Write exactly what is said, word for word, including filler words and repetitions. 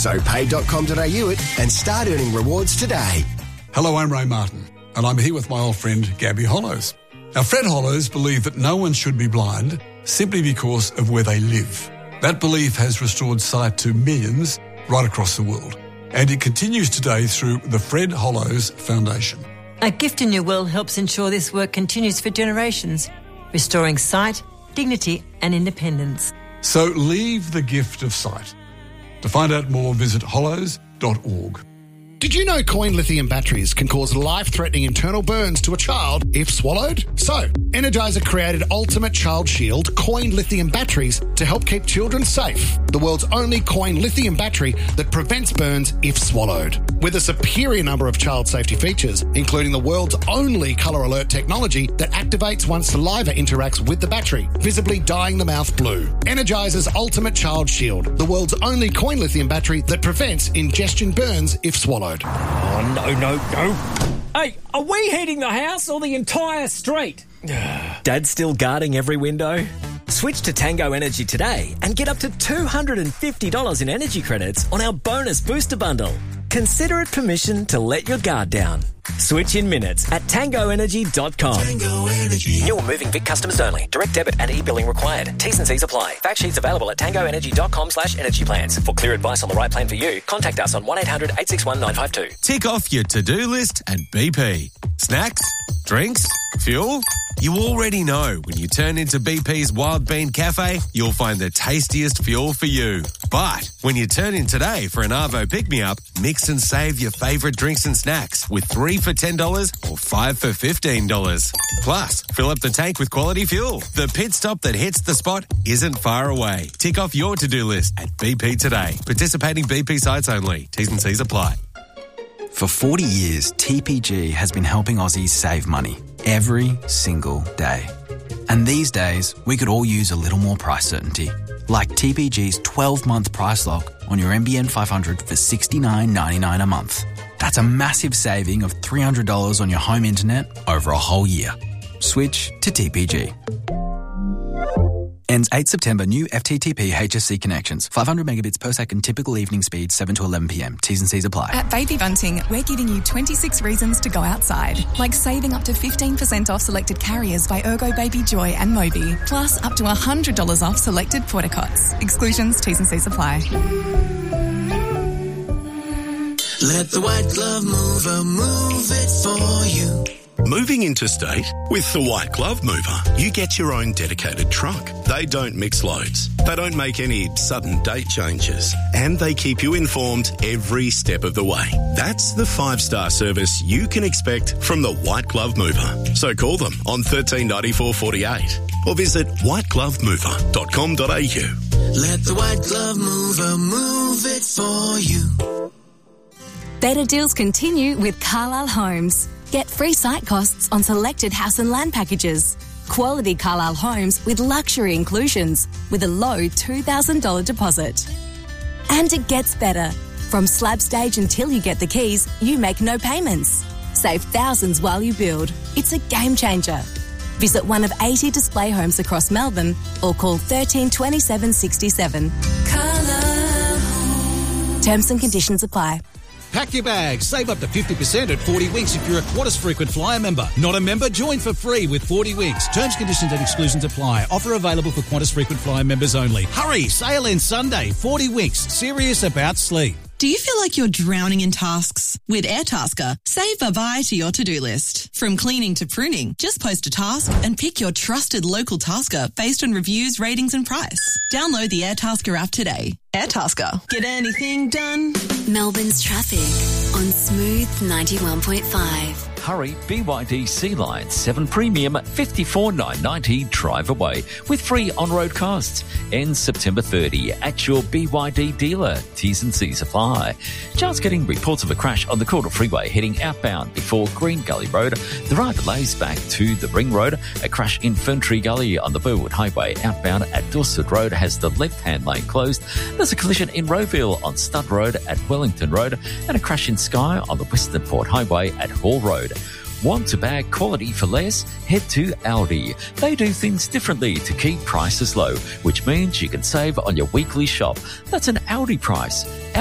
So pay dot com dot a u it and start earning rewards today. Hello, I'm Ray Martin, and I'm here with my old friend Gabby Hollows. Now, Fred Hollows believed that no one should be blind simply because of where they live. That belief has restored sight to millions right across the world, and it continues today through the Fred Hollows Foundation. A Gift in Your Will helps ensure this work continues for generations, restoring sight, dignity and independence. So leave the gift of sight. To find out more, visit hollows dot org. Did you know coin lithium batteries can cause life-threatening internal burns to a child if swallowed? So, Energizer created Ultimate Child Shield coin lithium batteries to help keep children safe. The world's only coin lithium battery that prevents burns if swallowed. With a superior number of child safety features, including the world's only colour alert technology that activates once saliva interacts with the battery, visibly dyeing the mouth blue. Energizer's Ultimate Child Shield, the world's only coin lithium battery that prevents ingestion burns if swallowed. Oh, no, no, no. Hey, are we heating the house or the entire street? Dad's still guarding every window? Switch to Tango Energy today and get up to two hundred fifty dollars in energy credits on our bonus booster bundle. Consider it permission to let your guard down. Switch in minutes at tango energy dot com. Tango Energy. New or moving Vic customers only. Direct debit and e-billing required. T's and C's apply. Fact sheets available at tango energy dot com slash energy plans. For clear advice on the right plan for you, contact us on one eight hundred eight six one nine five two. Tick off your to-do list at B P. Snacks? Drinks? Fuel? You already know when you turn into B P's Wild Bean Cafe, you'll find the tastiest fuel for you. But when you turn in today for an Arvo pick-me-up, mix and save your favourite drinks and snacks with three for ten dollars or five for fifteen dollars. Plus, fill up the tank with quality fuel. The pit stop that hits the spot isn't far away. Tick off your to-do list at B P today. Participating B P sites only. T's and C's apply. For forty years, T P G has been helping Aussies save money every single day. And these days, we could all use a little more price certainty. Like T P G's twelve-month price lock on your N B N five hundred for sixty-nine ninety-nine a month. That's a massive saving of three hundred dollars on your home internet over a whole year. Switch to T P G. Ends eighth September. New F T T P H S C connections. five hundred megabits per second. Typical evening speed seven to eleven p m. T's and C's apply. At Baby Bunting, we're giving you twenty-six reasons to go outside. Like saving up to fifteen percent off selected carriers by Ergo Baby Joy and Moby. Plus up to one hundred dollars off selected portacots. Exclusions, T's and C's apply. Let the White Glove Mover move it for you. Moving interstate? With the White Glove Mover, you get your own dedicated truck. They don't mix loads. They don't make any sudden date changes. And they keep you informed every step of the way. That's the five-star service you can expect from the White Glove Mover. So call them on thirteen ninety-four forty-eight or visit white glove mover dot com dot a u. Let the White Glove Mover move it for you. Better deals continue with Carlisle Homes. Get free site costs on selected house and land packages. Quality Carlisle homes with luxury inclusions with a low two thousand dollars deposit. And it gets better. From slab stage until you get the keys, you make no payments. Save thousands while you build. It's a game changer. Visit one of eighty display homes across Melbourne or call thirteen twenty-seven sixty-seven. Carlisle. Terms and conditions apply. Pack your bags. Save up to fifty percent at forty Winks if you're a Qantas Frequent Flyer member. Not a member? Join for free with forty Winks. Terms, conditions and exclusions apply. Offer available for Qantas Frequent Flyer members only. Hurry! Sale ends Sunday. forty Winks. Serious about sleep. Do you feel like you're drowning in tasks? With Airtasker, say bye-bye to your to-do list. From cleaning to pruning, just post a task and pick your trusted local tasker based on reviews, ratings and price. Download the Airtasker app today. Airtasker. Get anything done? Melbourne's traffic on Smooth ninety-one point five. Hurry, B Y D Sea Line seven Premium fifty-four thousand nine hundred ninety drive away with free on-road costs. Ends September thirtieth at your B Y D dealer. T's and C's apply. Just getting reports of a crash on the Calder Freeway heading outbound before Green Gully Road. There are delays back to the Ring Road. A crash in Ferntree Gully on the Burwood Highway outbound at Dorset Road has the left-hand lane closed. There's a collision in Rowville on Stud Road at Wellington Road and a crash in Skye on the Western Port Highway at Hall Road. Want to bag quality for less? Head to Aldi. They do things differently to keep prices low, which means you can save on your weekly shop. That's an Aldi price.